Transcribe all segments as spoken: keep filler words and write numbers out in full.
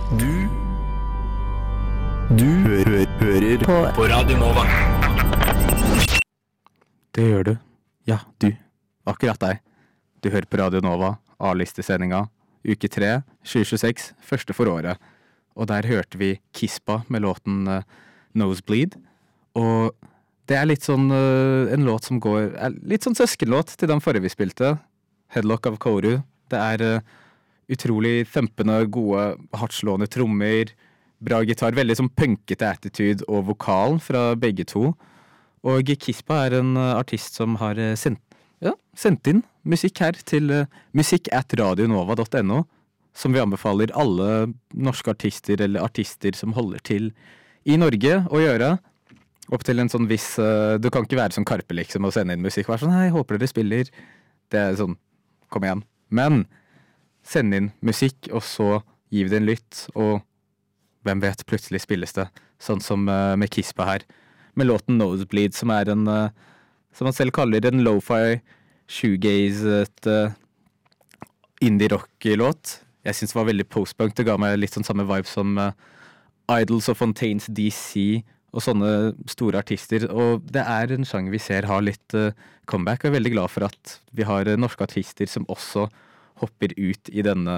Du Du hø hø hører på. på Radio Nova. Det gjør du. Ja, du. Akkurat deg. Du hører på Radio Nova, A-listesendinga, uke tre, tjue tjueseks, første for året. Og der hørte vi Kispa med låten uh, Nosebleed. Og det er litt sånn uh, en låt som går, er litt sånn søskenlåt til den forrige vi spilte, Headlock av Koru. Det er uh, utrolig thempende, gode, hardtslående trommer, bra gitar, veldig sånn punkete attitude og vokalen fra begge to. Og Kispa er en uh, artist som har uh, sendt, ja, sendt inn musikk her til uh, musikk at radionova punktum no, som vi anbefaler alle norske artister eller artister som holder til i Norge å gjøre. Opp til en sånn viss, uh, du kan ikke være sånn Karpe liksom og sende inn musikk, vær sånn, hei, håper dere spiller. Det er sånn, kom igjen. Men send inn musikk, og så gi det en lytt, og hvem vet, plutselig spilles det. Sånn som uh, med Kispa her. Med låten Nosebleed, som er en, uh, som han selv kaller en lo-fi, shoegaze, et uh, indie-rock-låt. Jeg synes det var veldig post-punk, det ga meg litt sånn samme vibe som uh, Idols of Fontaines D C, og sånne store artister. Og det er en sjanger vi ser har litt uh, comeback, og jeg er veldig glad for at vi har uh, norske artister som også hopper ut i denne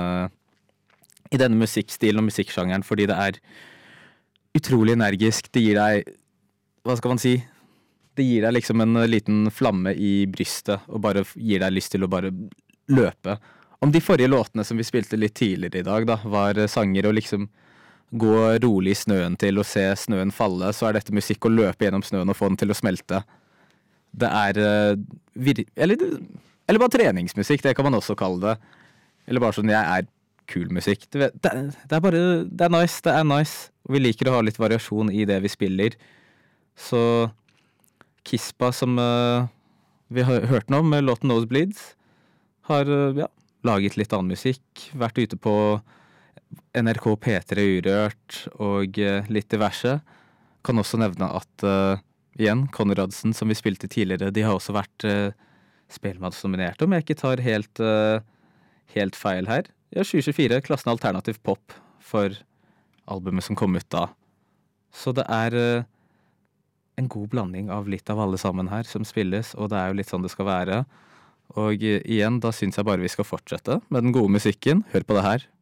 i denne musikkstilen og musikksjangeren, fordi det er utrolig energisk. Det gir deg, hva skal man si, det gir deg liksom en liten flamme i brystet, og bare gir deg lyst til å bare løpe. Om de forrige låtene som vi spilte litt tidligere i dag, da, var sanger å liksom gå rolig i snøen til og se snøen falle, så er dette musikk å løpe gjennom snøen og få den til å smelte. Det er, vir- eller, eller bare treningsmusikk, det kan man også kalle det. Eller bare sånn, jeg er kul musikk. Det, det, det er bare, det er nice, det er nice. Og vi liker å ha litt variasjon i det vi spiller. Så Kispa, som uh, vi har hørt nå med låten Nosebleeds, har uh, ja, laget litt annen musikk, vært ute på N R K P tre Urørt og uh, litt diverse. Kan også nevne at uh, igjen, Konradsen, som vi spilte tidligere, de har også vært uh, spelmannsnominert, om jeg ikke tar helt, uh, helt feil her. Ja, tjue tjuefire, klassen alternativ pop for albumet som kom ut da. Så det er uh, en god blanding av litt av alle sammen her som spilles, og det er jo litt sånn det skal være. Og uh, igjen, da synes jeg bare vi skal fortsette med den gode musikken. Hør på det her.